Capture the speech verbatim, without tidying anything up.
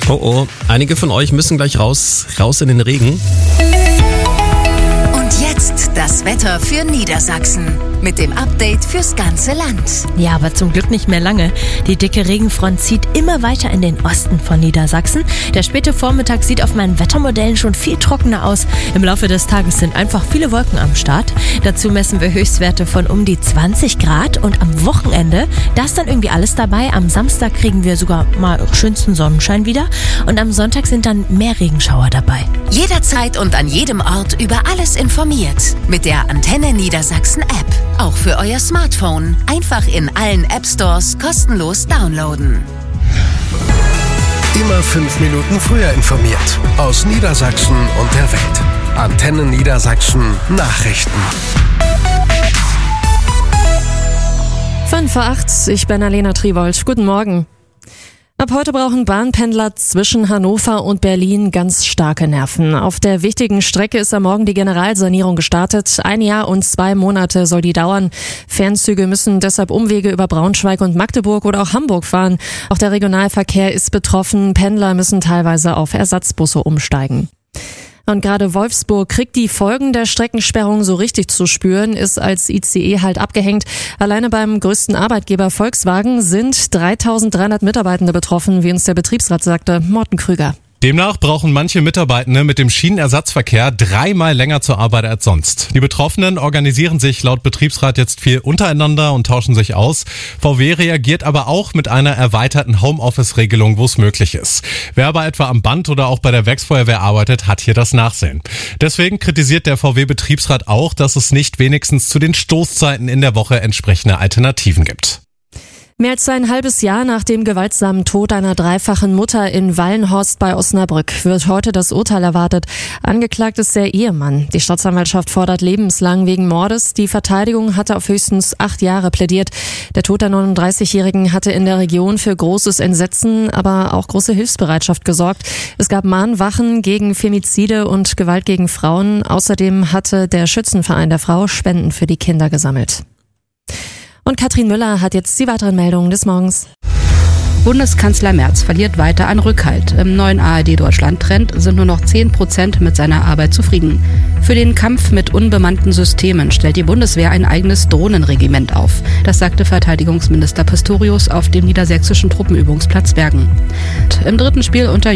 Oh oh, einige von euch müssen gleich raus, raus in den Regen. Und jetzt das Wetter für Niedersachsen mit dem Update fürs ganze Land. Ja, aber zum Glück nicht mehr lange. Die dicke Regenfront zieht immer weiter in den Osten von Niedersachsen. Der späte Vormittag sieht auf meinen Wettermodellen schon viel trockener aus. Im Laufe des Tages sind einfach viele Wolken am Start. Dazu messen wir Höchstwerte von um die zwanzig Grad und am Wochenende, da ist dann irgendwie alles dabei. Am Samstag kriegen wir sogar mal schönsten Sonnenschein wieder und am Sonntag sind dann mehr Regenschauer dabei. Jederzeit und an jedem Ort über alles informiert. Mit der Antenne Niedersachsen App. Auch für euer Smartphone. Einfach in allen App Stores kostenlos downloaden. Immer fünf Minuten früher informiert. Aus Niedersachsen und der Welt. Antenne Niedersachsen Nachrichten. fünf vor acht, ich bin Alena Triwold. Guten Morgen. Ab heute brauchen Bahnpendler zwischen Hannover und Berlin ganz starke Nerven. Auf der wichtigen Strecke ist am Morgen die Generalsanierung gestartet. Ein Jahr und zwei Monate soll die dauern. Fernzüge müssen deshalb Umwege über Braunschweig und Magdeburg oder auch Hamburg fahren. Auch der Regionalverkehr ist betroffen. Pendler müssen teilweise auf Ersatzbusse umsteigen. Und gerade Wolfsburg kriegt die Folgen der Streckensperrung so richtig zu spüren, ist als I C E halt abgehängt. Alleine beim größten Arbeitgeber Volkswagen sind dreitausenddreihundert Mitarbeitende betroffen, wie uns der Betriebsrat sagte. Morten Krüger. Demnach brauchen manche Mitarbeitende mit dem Schienenersatzverkehr dreimal länger zur Arbeit als sonst. Die Betroffenen organisieren sich laut Betriebsrat jetzt viel untereinander und tauschen sich aus. V W reagiert aber auch mit einer erweiterten Homeoffice-Regelung, wo es möglich ist. Wer aber etwa am Band oder auch bei der Werksfeuerwehr arbeitet, hat hier das Nachsehen. Deswegen kritisiert der V W-Betriebsrat auch, dass es nicht wenigstens zu den Stoßzeiten in der Woche entsprechende Alternativen gibt. Mehr als ein halbes Jahr nach dem gewaltsamen Tod einer dreifachen Mutter in Wallenhorst bei Osnabrück wird heute das Urteil erwartet. Angeklagt ist der Ehemann. Die Staatsanwaltschaft fordert lebenslang wegen Mordes. Die Verteidigung hatte auf höchstens acht Jahre plädiert. Der Tod der neununddreißigjährigen hatte in der Region für großes Entsetzen, aber auch große Hilfsbereitschaft gesorgt. Es gab Mahnwachen gegen Femizide und Gewalt gegen Frauen. Außerdem hatte der Schützenverein der Frau Spenden für die Kinder gesammelt. Und Katrin Müller hat jetzt die weiteren Meldungen des Morgens. Bundeskanzler Merz verliert weiter an Rückhalt. Im neuen A R D-Deutschland-Trend sind nur noch zehn Prozent mit seiner Arbeit zufrieden. Für den Kampf mit unbemannten Systemen stellt die Bundeswehr ein eigenes Drohnenregiment auf. Das sagte Verteidigungsminister Pistorius auf dem niedersächsischen Truppenübungsplatz Bergen. Im dritten Spiel unter